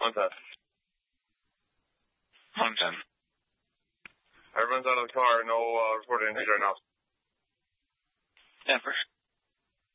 10. On 10. Everyone's out of the car. No reported injuries right now. Yeah, first.